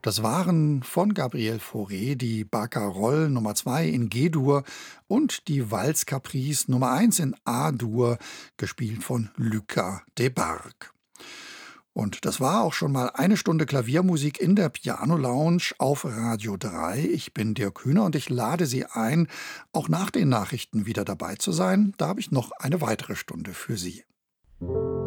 Das waren von Gabriel Fauré die Barcarolle Nummer 2 in G-Dur und die Walz-Caprice Nummer 1 in A-Dur, gespielt von Lucas Debargue. Und das war auch schon mal eine Stunde Klaviermusik in der Piano Lounge auf Radio 3. Ich bin Dirk Hühner und ich lade Sie ein, auch nach den Nachrichten wieder dabei zu sein. Da habe ich noch eine weitere Stunde für Sie.